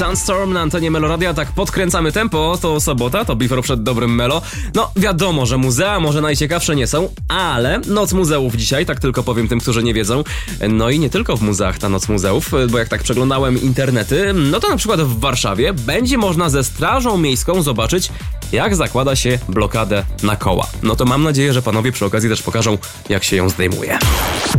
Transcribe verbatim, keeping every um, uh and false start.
Sandstorm na antenie Meloradia. Tak podkręcamy tempo, to sobota, to before przed dobrym Melo. No wiadomo, że muzea może najciekawsze nie są, ale noc muzeów dzisiaj, tak tylko powiem tym, którzy nie wiedzą. No i nie tylko w muzeach ta noc muzeów, bo jak tak przeglądałem internety, no to na przykład w Warszawie będzie można ze Strażą Miejską zobaczyć, jak zakłada się blokadę na koła. No to mam nadzieję, że panowie przy okazji też pokażą, jak się ją zdejmuje.